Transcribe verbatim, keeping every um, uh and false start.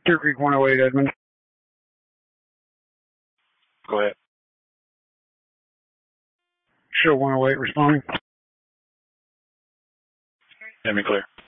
Clear Creek one oh eight, Edmund. Go ahead. Show one oh eight responding. Let me clear.